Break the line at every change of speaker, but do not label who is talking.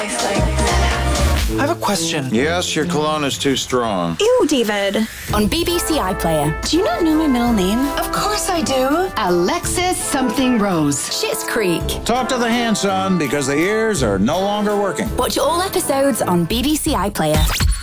I have a question.
Yes, your cologne is too strong.
Ew, David.
On BBC iPlayer.
Do you not know my middle name?
Of course I do. Alexis something Rose.
Schitt's Creek.
Talk to the hand, son, because the ears are no longer working.
Watch all episodes on BBC iPlayer.